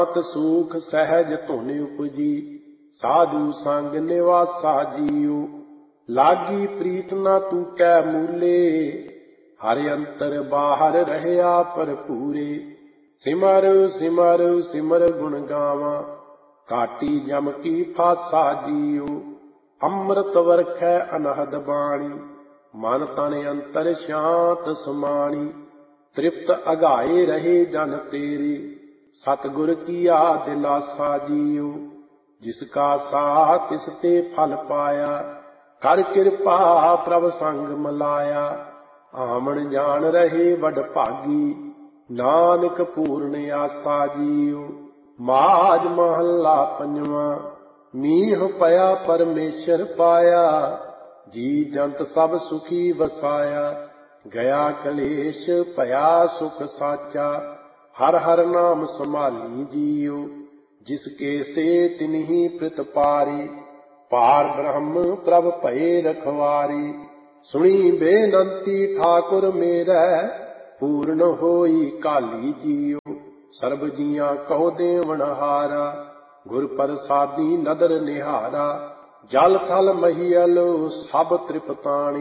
सूख सहज धुन उपजी, साधु संग निवासा जियो। लागी प्रीत न तू कै मूले, हर अंतर बाहर रहया भरपूरे। सिमर सिमर सिमर गुण गावा, काटी जम की फासा जियो। अमृत वरखै अनहद बाणी, मन तन अंतर शांत समाणी। तृप्त अघाए रहे जन तेरे, सतगुर किया दिलासा जियो। जिसका साह तिसते फल पाया, कर कृपा प्रभ संग मिलाया। आमन जान रहे वड भागी, नानक पूर्ण आसा जियो। माज महला पंजवा, मीह पया परमेश्वर पाया। जी जंत सब सुखी वसाया, गया कलेश भया सुख साचा। हर हर नाम संभाली जियो, जिसके से तिन्ही प्रतिपारी। पार ब्रह्म प्रभ भये रखवारी, सुनी बेनंती ठाकुर मेरै। पूर्ण होई काली जियो, सर्ब जिया कहो देवण हारा। गुर प्रसादी नदर निहारा, जल थल महियल सब तृपताणी।